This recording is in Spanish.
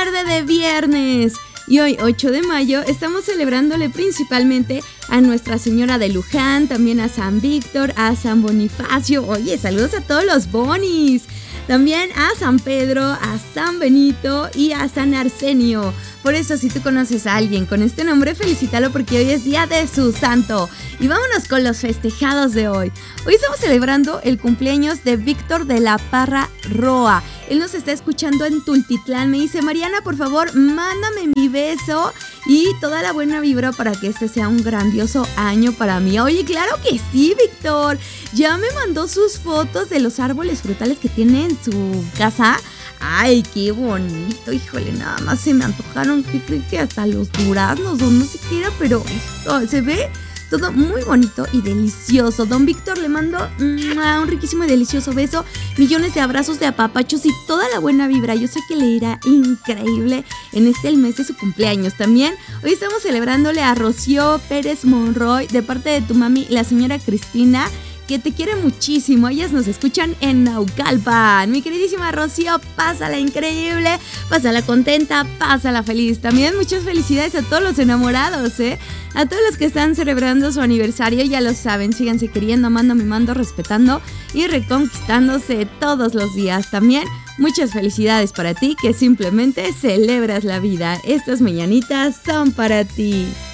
tarde de viernes. Y hoy, 8 de mayo, estamos celebrándole principalmente a Nuestra Señora de Luján, también a San Víctor, a San Bonifacio. Oye, saludos a todos los bonis. También a San Pedro, a San Benito y a San Arsenio. Por eso, si tú conoces a alguien con este nombre, felicítalo porque hoy es día de su santo. Y vámonos con los festejados de hoy. Hoy estamos celebrando el cumpleaños de Víctor de la Parra Roa. Él nos está escuchando en Tultitlán. Me dice: Mariana, por favor, mándame mi beso y toda la buena vibra para que este sea un grandioso año para mí. Oye, claro que sí, Víctor. Ya me mandó sus fotos de los árboles frutales que tiene en su casa. Ay, qué bonito, híjole, nada más se me antojaron, ¿qué creen? Que hasta los duraznos o no sé qué era, pero se ve todo muy bonito y delicioso. Don Víctor, le mando un riquísimo y delicioso beso, millones de abrazos, de apapachos y toda la buena vibra. Yo sé que le irá increíble en el mes de su cumpleaños. También hoy estamos celebrándole a Rocío Pérez Monroy de parte de tu mami, la señora Cristina, que te quiere muchísimo. Ellas nos escuchan en Naucalpan. Mi queridísima Rocío, pásala increíble, pásala contenta, pásala feliz. También muchas felicidades a todos los enamorados, a todos los que están celebrando su aniversario. Ya lo saben, síganse queriendo, amando, mimando, respetando y reconquistándose todos los días. También muchas felicidades para ti, que simplemente celebras la vida. Estas mañanitas son para ti.